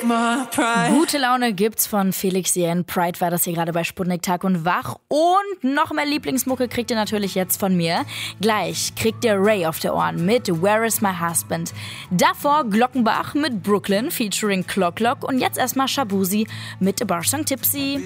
Gute Laune gibt's von Felix Jähn. Pride war das hier gerade bei Sputnik Tag und Wach. Und noch mehr Lieblingsmucke kriegt ihr natürlich jetzt von mir. Gleich kriegt ihr Ray auf der Ohren mit Where is my husband? Davor Glockenbach mit Brooklyn featuring Clock Clock. Und jetzt erstmal Shabuzi mit A Bar Song Tipsy.